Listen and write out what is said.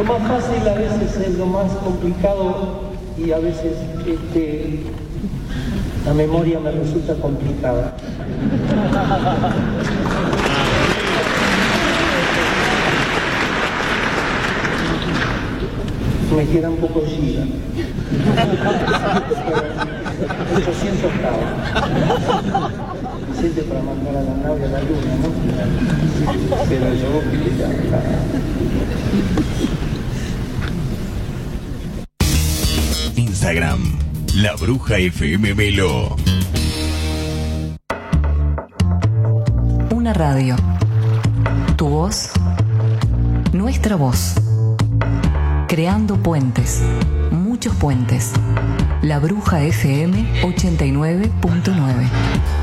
más fácil a veces es lo más complicado y a veces la memoria me resulta complicada. Me queda un poco Giga. 800 cabos. Siente para mandar a la nave a la luna, ¿no? Pero yo ya está. Instagram, La Bruja FM Melo. Una radio. Tu voz. Nuestra voz. Creando puentes. Muchos puentes. La Bruja FM 89.9.